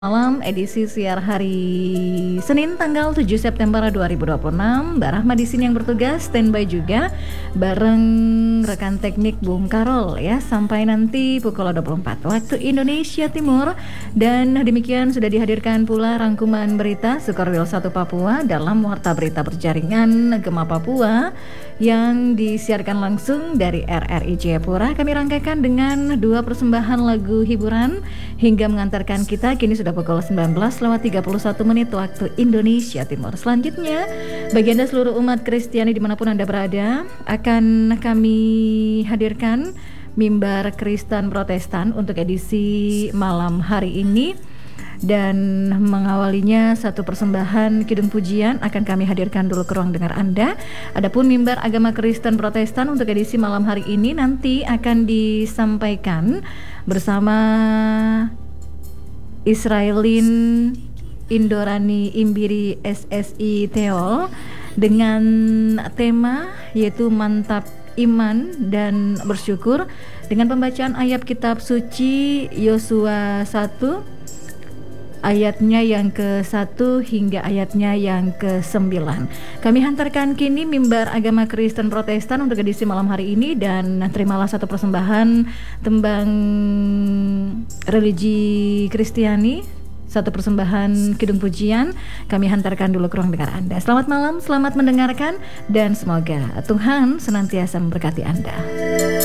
Malam edisi siar hari Senin tanggal 7 September 2026. Mbak Rahma di sini yang bertugas standby juga bareng rekan teknik Bung Karol ya sampai nanti pukul 24 waktu Indonesia Timur. Dan demikian sudah dihadirkan pula rangkuman berita Sukorwil 1 Papua dalam Warta Berita Berjaringan Gema Papua yang disiarkan langsung dari RRI Jayapura. Kami rangkaikan dengan dua persembahan lagu hiburan hingga mengantarkan kita kini sudah pukul 19:31 waktu Indonesia Timur. Selanjutnya, bagi Anda seluruh umat Kristiani dimanapun Anda berada, akan kami hadirkan mimbar Kristen Protestan untuk edisi malam hari ini. Dan mengawalinya satu persembahan kidung pujian akan kami hadirkan dulu ke ruang dengar Anda. Adapun mimbar agama Kristen Protestan untuk edisi malam hari ini nanti akan disampaikan bersama Israelin Indorani Imbiri SSI Teol dengan tema yaitu mantap iman dan bersyukur dengan pembacaan ayat kitab suci Yosua 1 ayatnya yang ke-1 hingga ayatnya yang ke-9. Kami hantarkan kini mimbar agama Kristen Protestan untuk edisi malam hari ini, dan terimalah satu persembahan tembang religi Kristiani, satu persembahan kidung pujian kami hantarkan dulu ke ruang dengar Anda. Selamat malam, selamat mendengarkan, dan semoga Tuhan senantiasa memberkati Anda.